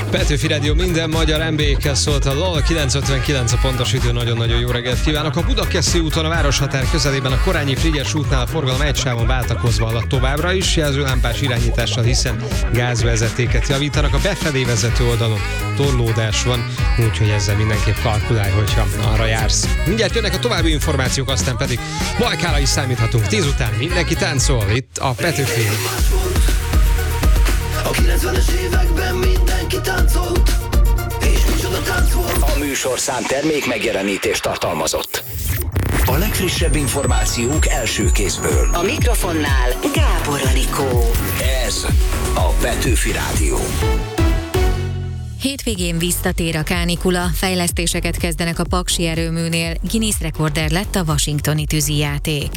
Petőfi Rádió minden magyar MB-kkel szólt a LOL 9:59 a pontos idő, nagyon-nagyon jó reggelt kívánok. A Budakeszi úton a városhatár közelében a Korányi Frigyes útnál a forgalom egy sávon váltakozva alatt továbbra is, jelzőlámpás irányítással, hiszen gázvezetéket javítanak. A befelé vezető oldalon torlódás van, úgyhogy ezzel mindenképp kalkulálj, hogyha arra jársz. Mindjárt jönnek a további információk, aztán pedig Bajkára is számíthatunk. 10 után mindenki táncol itt a Petőfi. A 90-es években mindenki táncolt, és micsoda tánc volt. A műsorszám termék megjelenítést tartalmazott. A legfrissebb információk első kézből. A mikrofonnál Gábor Anikó. Ez a Petőfi Rádió. Hétvégén visszatér a kánikula, fejlesztéseket kezdenek a Paksi erőműnél, Guinness rekorder lett a washingtoni tűzijáték.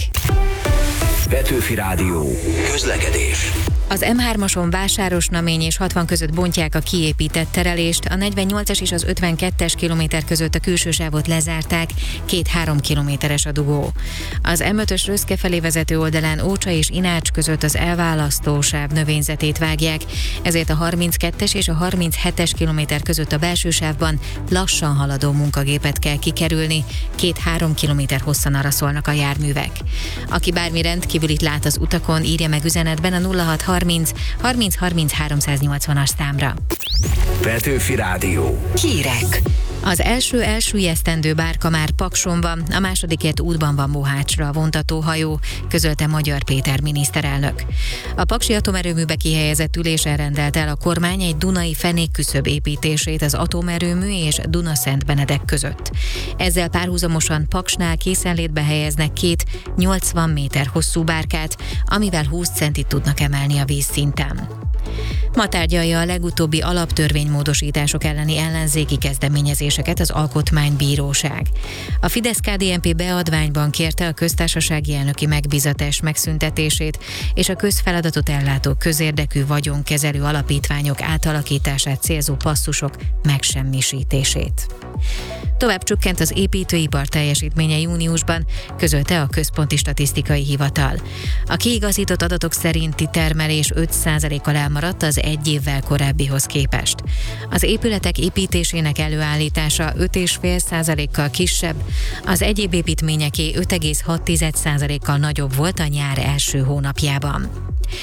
Petőfi Rádió. Közlekedés. Az M3-ason Vásárosnamény és 60 között bontják a kiépített terelést, a 48-as és az 52-es kilométer között a külső sávot lezárták, 2-3 kilométeres a dugó. Az M5-ös Röszke felé vezető oldalán Ócsa és Inács között az elválasztó sáv növényzetét vágják, ezért a 32-es és a 37-es kilométer között a belső sávban lassan haladó munkagépet kell kikerülni, 2-3 kilométer hosszan araszolnak a járművek. Aki bármi rendkívülit lát az utakon, írja meg üzenetben a 0630 30 30 380-as számra. Petőfi Rádió. Hírek. Az első elsüllyesztendő bárka már Pakson van, a másodikért útban van Mohácsra a vontatóhajó, közölte Magyar Péter miniszterelnök. A paksi atomerőműbe kihelyezett ülésen rendelt el a kormány egy dunai fenékküszöb építését az atomerőmű és Duna-Szentbenedek között. Ezzel párhuzamosan Paksnál készenlétbe helyeznek 2 80 méter hosszú bárkát, amivel 20 centit tudnak emelni a vízszinten. Ma tárgyalja a legutóbbi alaptörvénymódosítások elleni ellenzéki kezdeményezéseket az Alkotmánybíróság. A Fidesz-KDNP beadványban kérte a köztársasági elnöki megbízatás megszüntetését és a közfeladatot ellátó közérdekű vagyonkezelő alapítványok átalakítását célzó passzusok megsemmisítését. Tovább csökkent az építőipar teljesítménye júniusban, közölte a Központi Statisztikai Hivatal. A kiigazított adatok szerinti termelés 5%-kal elmaradt az egy évvel korábbihoz képest. Az épületek építésének előállítása 5,5%-kal kisebb, az egyéb építményeké 5,6%-kal nagyobb volt a nyár első hónapjában.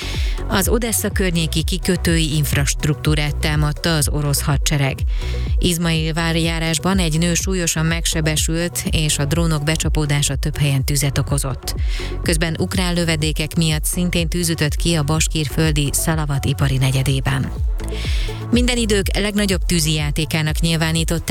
Az Odessa környéki kikötői infrastruktúrát támadta az orosz hadsereg. Izmailvár járásban egy nő súlyosan megsebesült, és a drónok becsapódása több helyen tüzet okozott. Közben ukrán lövedékek miatt szintén tűz ütött ki a baskírföldi Szalavat ipari negyedében. Minden idők legnagyobb tűzijátékának nyilvánított